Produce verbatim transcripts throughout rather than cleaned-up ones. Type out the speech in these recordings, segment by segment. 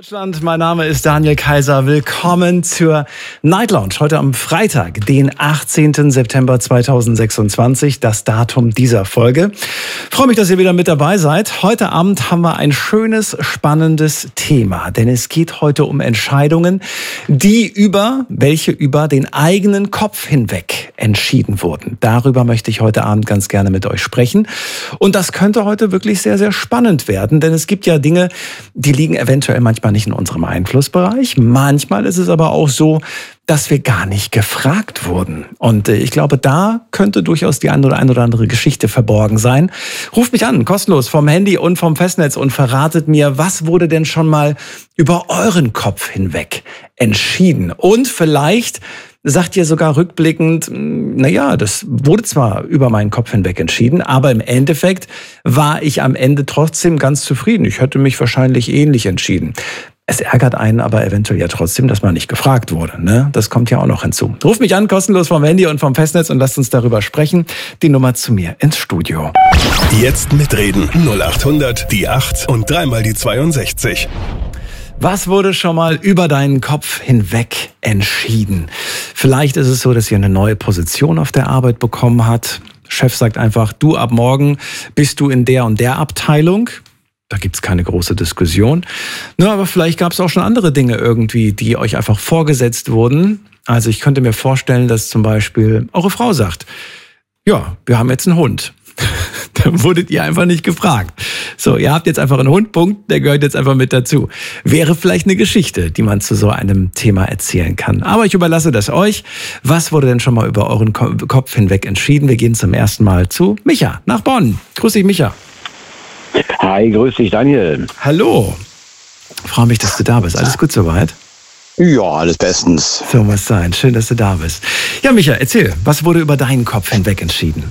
Deutschland, mein Name ist Daniel Kaiser. Willkommen zur Night Lounge. Heute am Freitag, den achtzehnten September zweitausendsechsundzwanzig, das Datum dieser Folge. Ich freue mich, dass ihr wieder mit dabei seid. Heute Abend haben wir ein schönes, spannendes Thema, denn es geht heute um Entscheidungen, die über, welche über den eigenen Kopf hinweg entschieden wurden. Darüber möchte ich heute Abend ganz gerne mit euch sprechen. Und das könnte heute wirklich sehr, sehr spannend werden, denn es gibt ja Dinge, die liegen eventuell manchmal nicht in unserem Einflussbereich. Manchmal ist es aber auch so, dass wir gar nicht gefragt wurden. Und ich glaube, da könnte durchaus die eine oder eine oder andere Geschichte verborgen sein. Ruft mich an, kostenlos vom Handy und vom Festnetz und verratet mir, was wurde denn schon mal über euren Kopf hinweg entschieden? Und vielleicht sagt ihr sogar rückblickend, naja, das wurde zwar über meinen Kopf hinweg entschieden, aber im Endeffekt war ich am Ende trotzdem ganz zufrieden. Ich hätte mich wahrscheinlich ähnlich entschieden. Es ärgert einen aber eventuell ja trotzdem, dass man nicht gefragt wurde. Ne? Das kommt ja auch noch hinzu. Ruf mich an, kostenlos vom Handy und vom Festnetz und lasst uns darüber sprechen. Die Nummer zu mir ins Studio. Jetzt mitreden. null acht hundert, die acht und dreimal die zweiundsechzig. Was wurde schon mal über deinen Kopf hinweg entschieden? Vielleicht ist es so, dass ihr eine neue Position auf der Arbeit bekommen habt. Chef sagt einfach, du, ab morgen bist du in der und der Abteilung. Da gibt's keine große Diskussion. Nur aber vielleicht gab es auch schon andere Dinge irgendwie, die euch einfach vorgesetzt wurden. Also ich könnte mir vorstellen, dass zum Beispiel eure Frau sagt, ja, wir haben jetzt einen Hund. Da wurdet ihr einfach nicht gefragt. So, ihr habt jetzt einfach einen Hund, Punkt, der gehört jetzt einfach mit dazu. Wäre vielleicht eine Geschichte, die man zu so einem Thema erzählen kann. Aber ich überlasse das euch. Was wurde denn schon mal über euren Kopf hinweg entschieden? Wir gehen zum ersten Mal zu Micha nach Bonn. Grüß dich, Micha. Hi, grüß dich, Daniel. Hallo. Freue mich, dass du da bist. Alles gut soweit? Ja, alles bestens. So muss sein. Schön, dass du da bist. Ja, Micha, erzähl, was wurde über deinen Kopf hinweg entschieden?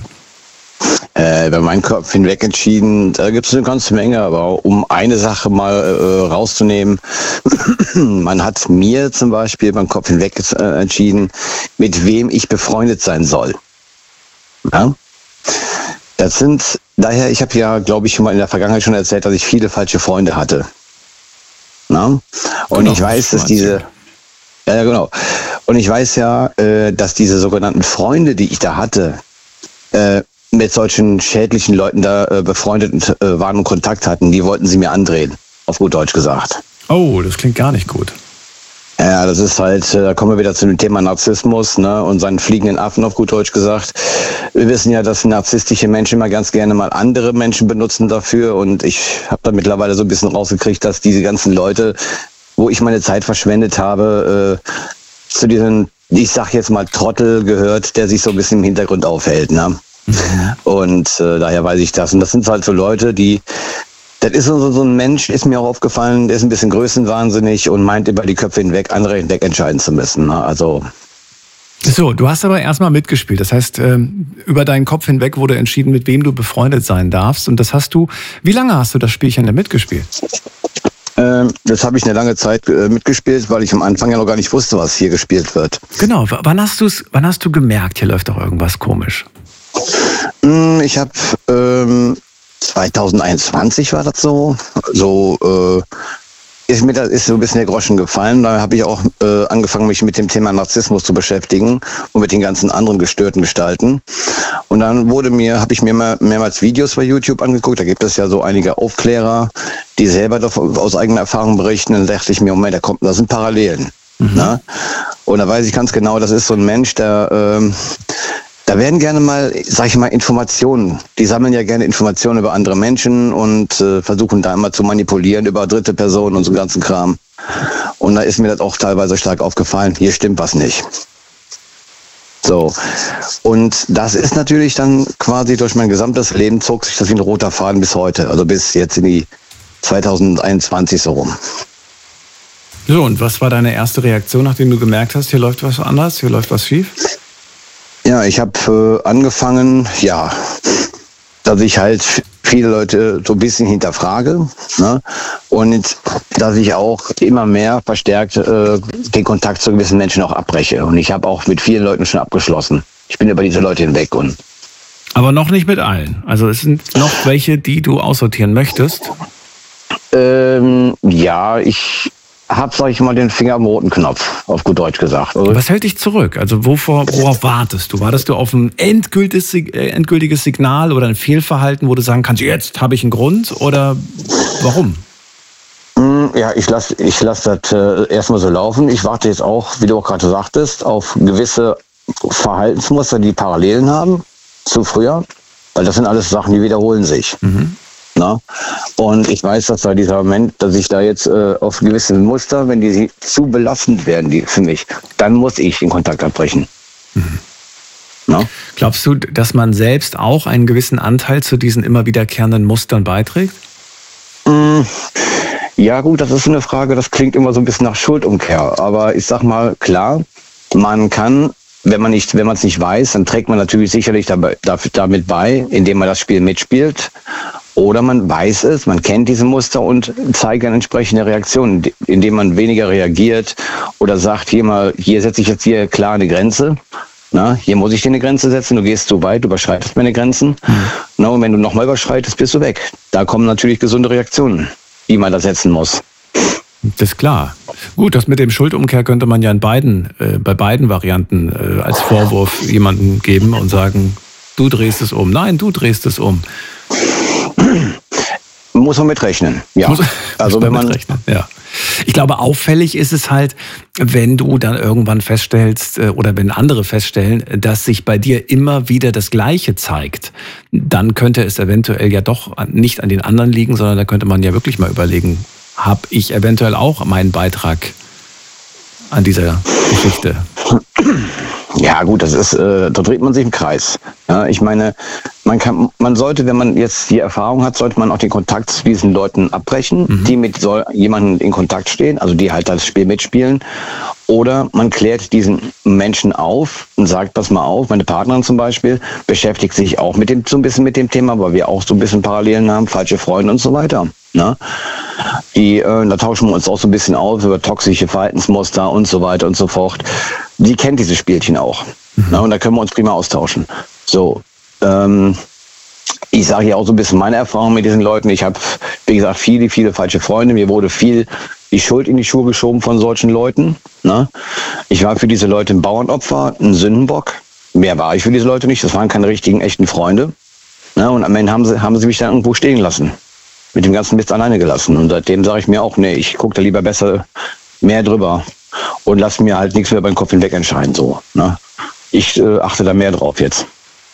Äh, über meinen Kopf hinweg entschieden, da gibt es eine ganze Menge, aber um eine Sache mal äh, rauszunehmen, man hat mir zum Beispiel beim Kopf hinweg äh, entschieden, mit wem ich befreundet sein soll. Ja? Das sind, daher, ich habe ja, glaube ich, schon mal in der Vergangenheit schon erzählt, dass ich viele falsche Freunde hatte. Na? Und genau, ich weiß, dass diese, ja, ja genau, und ich weiß ja, äh, dass diese sogenannten Freunde, die ich da hatte, äh, mit solchen schädlichen Leuten da äh, befreundet und, äh, waren und Kontakt hatten, die wollten sie mir andrehen, auf gut Deutsch gesagt. Oh, das klingt gar nicht gut. Ja, das ist halt, da kommen wir wieder zu dem Thema Narzissmus, ne, und seinen fliegenden Affen, auf gut Deutsch gesagt. Wir wissen ja, dass narzisstische Menschen immer ganz gerne mal andere Menschen benutzen dafür, und ich habe da mittlerweile so ein bisschen rausgekriegt, dass diese ganzen Leute, wo ich meine Zeit verschwendet habe, äh, zu diesen, ich sag jetzt mal Trottel gehört, der sich so ein bisschen im Hintergrund aufhält, ne? Mhm. Und äh, daher weiß ich das. Und das sind halt so Leute, die, das ist so, so ein Mensch, ist mir auch aufgefallen, der ist ein bisschen größenwahnsinnig und meint über die Köpfe hinweg, andere hinweg entscheiden zu müssen. Ne? Also. So, du hast aber erstmal mitgespielt. Das heißt, über deinen Kopf hinweg wurde entschieden, mit wem du befreundet sein darfst. Und das hast du, wie lange hast du das Spielchen denn mitgespielt? Ähm, das habe ich eine lange Zeit äh, mitgespielt, weil ich am Anfang ja noch gar nicht wusste, was hier gespielt wird. Genau, wann hast du's, wann hast du gemerkt, hier läuft doch irgendwas komisch? Ich habe ähm, zweitausendeinundzwanzig war das so, so äh, ist mir da ist so ein bisschen der Groschen gefallen. Da habe ich auch äh, angefangen, mich mit dem Thema Narzissmus zu beschäftigen und mit den ganzen anderen gestörten Gestalten. Und dann wurde mir, habe ich mir mehr, mehrmals Videos bei YouTube angeguckt. Da gibt es ja so einige Aufklärer, die selber davon, aus eigener Erfahrung berichten. Und dann dachte ich mir, Moment, da kommt, da sind Parallelen. Mhm. Ne? Und da weiß ich ganz genau, das ist so ein Mensch, der ähm, Da werden gerne mal, sag ich mal, Informationen. Die sammeln ja gerne Informationen über andere Menschen und äh, versuchen da immer zu manipulieren über dritte Personen und so ganzen Kram. Und da ist mir das auch teilweise stark aufgefallen. Hier stimmt was nicht. So. Und das ist natürlich dann quasi durch mein gesamtes Leben zog sich das wie ein roter Faden bis heute. Also bis jetzt in die zweitausendeinundzwanzig so rum. So, und was war deine erste Reaktion, nachdem du gemerkt hast, hier läuft was anders, hier läuft was schief? Ja, ich habe äh, angefangen, ja, dass ich halt viele Leute so ein bisschen hinterfrage, ne? Und dass ich auch immer mehr verstärkt äh, den Kontakt zu gewissen Menschen auch abbreche. Und ich habe auch mit vielen Leuten schon abgeschlossen. Ich bin über diese Leute hinweg. Und aber noch nicht mit allen. Also es sind noch welche, die du aussortieren möchtest? Ähm, ja, ich hab, sag ich mal, den Finger am roten Knopf, auf gut Deutsch gesagt. Also, was hält dich zurück? Also wovor, worauf wartest du? Wartest du auf ein endgültiges, endgültiges Signal oder ein Fehlverhalten, wo du sagen kannst, jetzt habe ich einen Grund, oder warum? Ja, ich lasse ich lass das äh, erstmal so laufen. Ich warte jetzt auch, wie du auch gerade sagtest, auf gewisse Verhaltensmuster, die Parallelen haben zu früher, weil das sind alles Sachen, die wiederholen sich. Mhm. Na? Und ich weiß, dass da dieser Moment, dass ich da jetzt äh, auf gewisse Muster, wenn die zu belastend werden, die für mich, dann muss ich den Kontakt abbrechen. Mhm. Na? Glaubst du, dass man selbst auch einen gewissen Anteil zu diesen immer wiederkehrenden Mustern beiträgt? Mm, ja gut, das ist eine Frage, das klingt immer so ein bisschen nach Schuldumkehr. Aber ich sag mal, klar, man kann, wenn man nicht, wenn man es nicht weiß, dann trägt man natürlich sicherlich dabei, damit bei, indem man das Spiel mitspielt. Oder man weiß es, man kennt diese Muster und zeigt eine entsprechende Reaktion, indem man weniger reagiert oder sagt, hier mal, hier setze ich jetzt hier klar eine Grenze. Na, hier muss ich dir eine Grenze setzen, du gehst so weit, du überschreitest meine Grenzen. Mhm. Na, und wenn du nochmal überschreitest, bist du weg. Da kommen natürlich gesunde Reaktionen, die man da setzen muss. Das ist klar. Gut, das mit dem Schuldumkehr könnte man ja in beiden, äh, bei beiden Varianten äh, als Vorwurf jemandem geben und sagen, du drehst es um. Nein, du drehst es um. Muss man mitrechnen, ja. Muss, also muss wenn man mitrechnen, ja. Ich glaube, auffällig ist es halt, wenn du dann irgendwann feststellst oder wenn andere feststellen, dass sich bei dir immer wieder das Gleiche zeigt, dann könnte es eventuell ja doch nicht an den anderen liegen, sondern da könnte man ja wirklich mal überlegen, habe ich eventuell auch meinen Beitrag an dieser Geschichte? Ja gut, das ist, äh, da dreht man sich im Kreis. Ja, ich meine, man kann, man sollte, wenn man jetzt die Erfahrung hat, sollte man auch den Kontakt zu diesen Leuten abbrechen, mhm. die mit so jemandem in Kontakt stehen, also die halt das Spiel mitspielen. Oder man klärt diesen Menschen auf und sagt, pass mal auf, meine Partnerin zum Beispiel beschäftigt sich auch mit dem, so ein bisschen mit dem Thema, weil wir auch so ein bisschen Parallelen haben, falsche Freunde und so weiter. Ne? Die, äh, da tauschen wir uns auch so ein bisschen aus über toxische Verhaltensmuster und so weiter und so fort. Die kennt diese Spielchen auch. Mhm. Ne? Und da können wir uns prima austauschen. So, ähm, ich sage ja auch so ein bisschen meine Erfahrung mit diesen Leuten. Ich habe, wie gesagt, viele, viele falsche Freunde. Mir wurde viel die Schuld in die Schuhe geschoben von solchen Leuten. Ne? Ich war für diese Leute ein Bauernopfer, ein Sündenbock. Mehr war ich für diese Leute nicht. Das waren keine richtigen, echten Freunde. Ne? Und am Ende haben sie, haben sie mich dann irgendwo stehen lassen. Mit dem ganzen Mist alleine gelassen. Und seitdem sage ich mir auch, nee, ich gucke da lieber besser mehr drüber und lasse mir halt nichts mehr beim Kopf hinweg entscheiden. So, ne? Ich äh, achte da mehr drauf jetzt.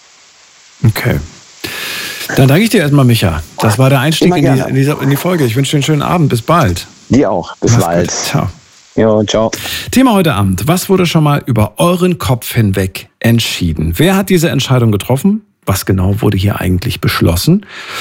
Okay. Dann danke ich dir erstmal, Micha. Das war der Einstieg in die, in, dieser, in die Folge. Ich wünsche dir einen schönen Abend. Bis bald. Dir auch. Bis Mach's bald. Gut. Ciao. Jo, ciao. Thema heute Abend. Was wurde schon mal über euren Kopf hinweg entschieden? Wer hat diese Entscheidung getroffen? Was genau wurde hier eigentlich beschlossen?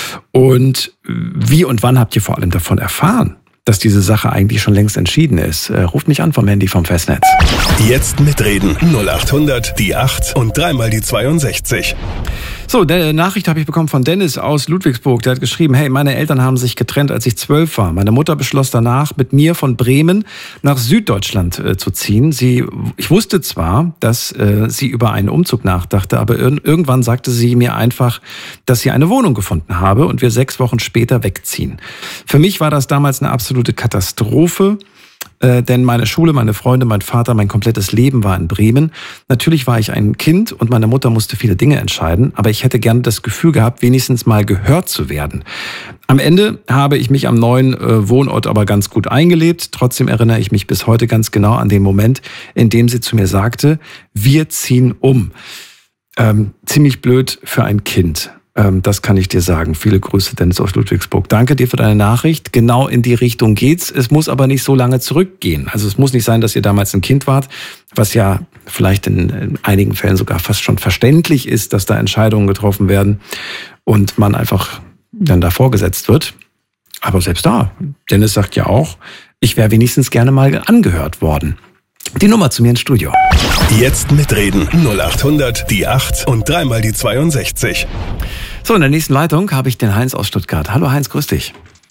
Und wie und wann habt ihr vor allem davon erfahren, dass diese Sache eigentlich schon längst entschieden ist? Ruft mich an vom Handy vom Festnetz. Jetzt mitreden. null acht hundert, die acht und dreimal die zweiundsechzig. So, eine Nachricht habe ich bekommen von Dennis aus Ludwigsburg. Der hat geschrieben, hey, meine Eltern haben sich getrennt, als ich zwölf war. Meine Mutter beschloss danach, mit mir von Bremen nach Süddeutschland äh, zu ziehen. Sie, ich wusste zwar, dass äh, sie über einen Umzug nachdachte, aber ir- irgendwann sagte sie mir einfach, dass sie eine Wohnung gefunden habe und wir sechs Wochen später wegziehen. Für mich war das damals eine absolute Katastrophe. Äh, denn meine Schule, meine Freunde, mein Vater, mein komplettes Leben war in Bremen. Natürlich war ich ein Kind und meine Mutter musste viele Dinge entscheiden, aber ich hätte gerne das Gefühl gehabt, wenigstens mal gehört zu werden. Am Ende habe ich mich am neuen äh, Wohnort aber ganz gut eingelebt. Trotzdem erinnere ich mich bis heute ganz genau an den Moment, in dem sie zu mir sagte, wir ziehen um. Ähm, ziemlich blöd für ein Kind. Das kann ich dir sagen. Viele Grüße, Dennis aus Ludwigsburg. Danke dir für deine Nachricht. Genau in die Richtung geht's. Es muss aber nicht so lange zurückgehen. Also es muss nicht sein, dass ihr damals ein Kind wart, was ja vielleicht in, in einigen Fällen sogar fast schon verständlich ist, dass da Entscheidungen getroffen werden und man einfach dann davor gesetzt wird. Aber selbst da, Dennis sagt ja auch, ich wäre wenigstens gerne mal angehört worden. Die Nummer zu mir ins Studio. Jetzt mitreden. null acht hundert, die acht und dreimal die zweiundsechzig. So, in der nächsten Leitung habe ich den Heinz aus Stuttgart. Hallo Heinz, grüß dich.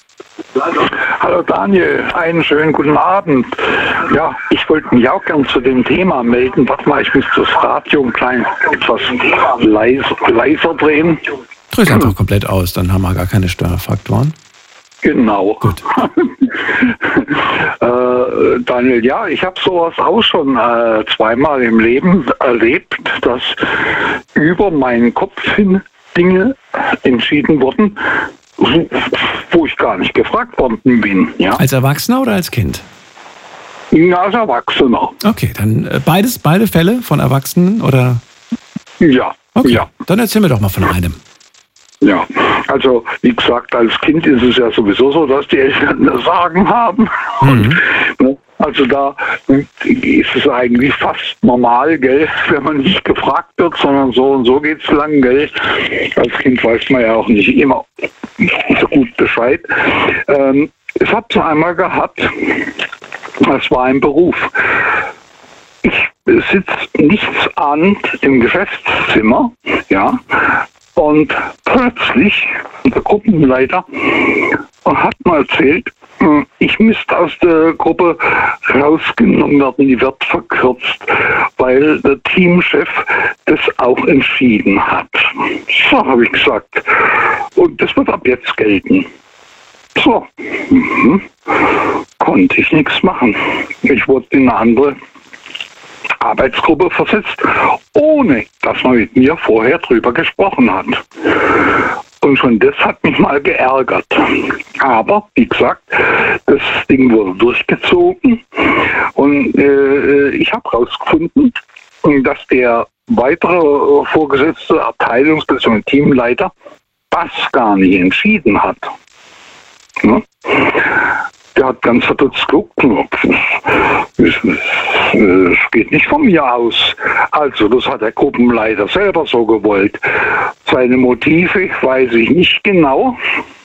Hallo Daniel, einen schönen guten Abend. Ja, ich wollte mich auch gern zu dem Thema melden. Warte mal, ich muss das Radio ein klein etwas leiser, leiser drehen. Dreh es einfach komplett aus, dann haben wir gar keine Störfaktoren. Genau. Gut. äh, Daniel, ja, ich habe sowas auch schon äh, zweimal im Leben erlebt, dass über meinen Kopf hin Dinge entschieden wurden, wo ich gar nicht gefragt worden bin. Ja? Als Erwachsener oder als Kind? Ja, als Erwachsener. Okay, dann äh, beides, beide Fälle von Erwachsenen oder? Ja, okay. ja. Dann erzähl mir doch mal von einem. Ja, also wie gesagt, als Kind ist es ja sowieso so, dass die Eltern das Sagen haben. Mhm. Und, also da ist es eigentlich fast normal, gell, wenn man nicht gefragt wird, sondern so und so geht's lang, gell. Als Kind weiß man ja auch nicht immer so gut Bescheid. Ähm, ich habe es einmal gehabt, das war ein Beruf. Ich sitze nichtsahnend im Geschäftszimmer, ja, und plötzlich der Gruppenleiter hat mir erzählt, ich müsste aus der Gruppe rausgenommen werden, die wird verkürzt, weil der Teamchef das auch entschieden hat. So habe ich gesagt. Und das wird ab jetzt gelten. So, mhm. Konnte ich nichts machen. Ich wurde in eine andere Arbeitsgruppe versetzt, ohne dass man mit mir vorher drüber gesprochen hat. Und schon das hat mich mal geärgert. Aber, wie gesagt, das Ding wurde durchgezogen und äh, ich habe herausgefunden, dass der weitere vorgesetzte Abteilungs- bzw. Teamleiter das gar nicht entschieden hat. Ja? Der hat ganz verdutzt geguckt. Es geht nicht von mir aus. Also, das hat der Gruppenleiter selber so gewollt. Seine Motive weiß ich nicht genau.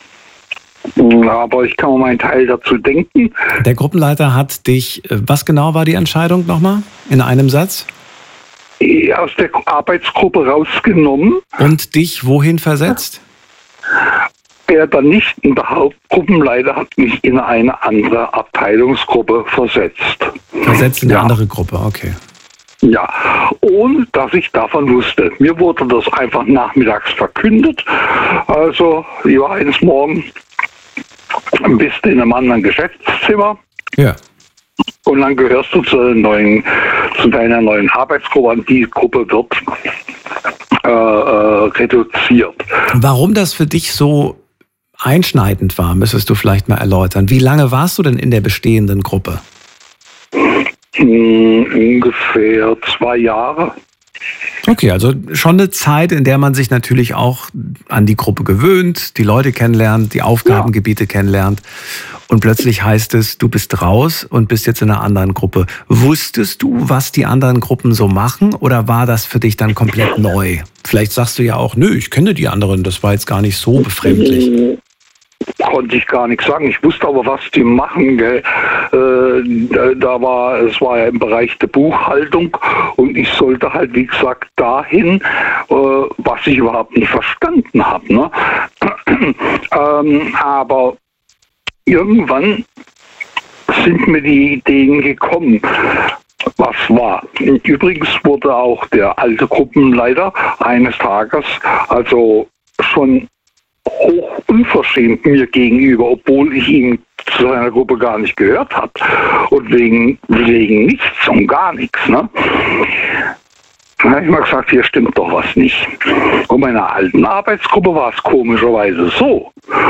Aber ich kann mir meinen Teil dazu denken. Der Gruppenleiter hat dich, was genau war die Entscheidung nochmal? In einem Satz? Aus der Arbeitsgruppe rausgenommen. Und dich wohin versetzt? Er dann nicht in der Hauptgruppenleiter hat mich in eine andere Abteilungsgruppe versetzt. Versetzt in eine ja. andere Gruppe, okay. Ja, ohne dass ich davon wusste. Mir wurde das einfach nachmittags verkündet. Also, ich war eines Morgens, bist du in einem anderen Geschäftszimmer. Ja. Und dann gehörst du zu, neuen, zu deiner neuen Arbeitsgruppe. Und die Gruppe wird äh, äh, reduziert. Warum das für dich so einschneidend war, müsstest du vielleicht mal erläutern. Wie lange warst du denn in der bestehenden Gruppe? Hm, ungefähr zwei Jahre. Okay, also schon eine Zeit, in der man sich natürlich auch an die Gruppe gewöhnt, die Leute kennenlernt, die Aufgabengebiete ja. kennenlernt. Und plötzlich heißt es, du bist raus und bist jetzt in einer anderen Gruppe. Wusstest du, was die anderen Gruppen so machen, oder war das für dich dann komplett neu? Vielleicht sagst du ja auch, nö, ich kenne die anderen, das war jetzt gar nicht so befremdlich. Konnte ich gar nichts sagen. Ich wusste aber, was die machen. Gell. Äh, da war, es war ja im Bereich der Buchhaltung und ich sollte halt, wie gesagt, dahin, äh, was ich überhaupt nicht verstanden habe. Ne? ähm, aber irgendwann sind mir die Ideen gekommen. Was war? Übrigens wurde auch der alte Gruppenleiter eines Tages, also schon hoch unverschämt mir gegenüber, obwohl ich ihn zu seiner Gruppe gar nicht gehört habe. Und wegen, wegen nichts und gar nichts. Ne? Da habe ich mal gesagt, hier stimmt doch was nicht. Und in meiner alten Arbeitsgruppe war es komischerweise so.